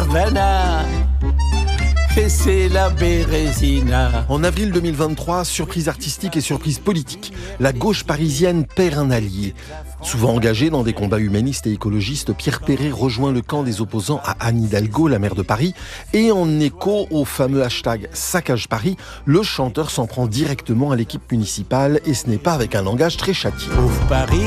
Havana. Et c'est la Bérésina. En avril 2023, surprise artistique et surprise politique. La gauche parisienne perd un allié. Souvent engagé dans des combats humanistes et écologistes, Pierre Perret rejoint le camp des opposants à Anne Hidalgo, la maire de Paris. Et en écho au fameux hashtag Saccage Paris, le chanteur s'en prend directement à l'équipe municipale et ce n'est pas avec un langage très châtié. Pauvre Paris.